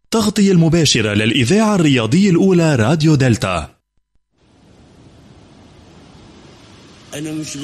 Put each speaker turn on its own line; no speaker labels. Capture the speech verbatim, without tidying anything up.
تغطية المباشرة للإذاعة الرياضية الأولى راديو دلتا.
أنا مش